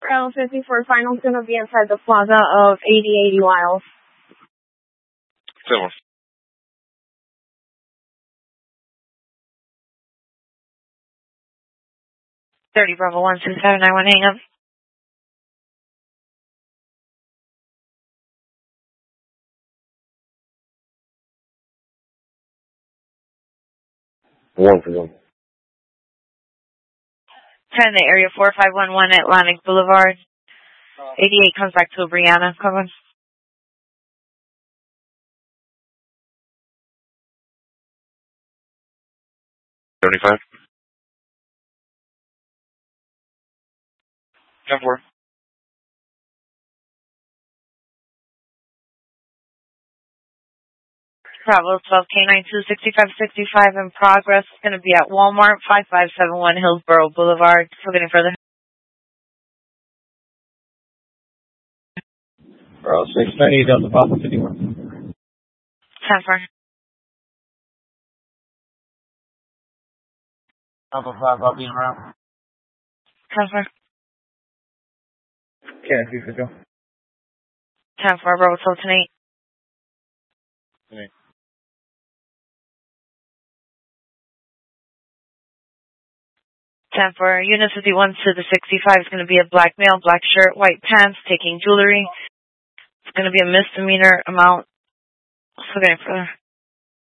L54 final's going to be inside the plaza of 8080 Wiles. 7. 30 Bravo 12791, hang up. One for them. 10, the area 4511 Atlantic Boulevard. 88 comes back to Brianna. Come on. $75. 10-4. Bravo 12K92 6565 in progress. It's going to be at Walmart 5571 Hillsborough Boulevard. We're getting further. Bravo 690 Delta Papa 51. 10-4. Alpha 5, I'll be en route. 10-4. Can't see for Joe. 10-4, Bravo 12 Tonight. 10-4. Unit 51 to the 65 is going to be a black male, black shirt, white pants, taking jewelry. It's going to be a misdemeanor amount. So getting further.